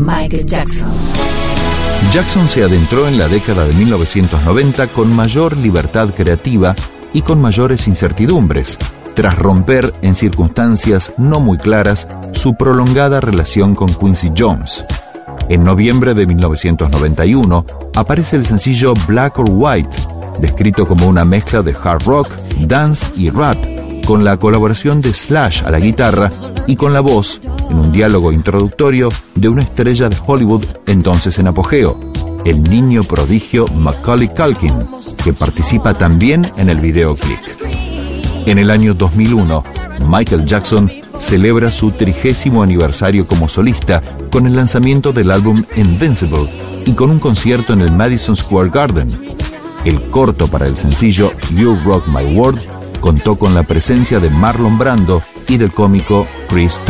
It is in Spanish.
Michael Jackson. Jackson se adentró en la década de 1990 con mayor libertad creativa y con mayores incertidumbres, tras romper en circunstancias no muy claras su prolongada relación con Quincy Jones. En noviembre de 1991 aparece el sencillo Black or White, descrito como una mezcla de hard rock, dance y rap, con la colaboración de Slash a la guitarra y con la voz, en un diálogo introductorio, de una estrella de Hollywood entonces en apogeo, el niño prodigio Macaulay Culkin, que participa también en el videoclip. En el año 2001, Michael Jackson celebra su 30º aniversario como solista con el lanzamiento del álbum Invincible y con un concierto en el Madison Square Garden. El corto para el sencillo You Rock My World contó con la presencia de Marlon Brando y del cómico Chris Tucker.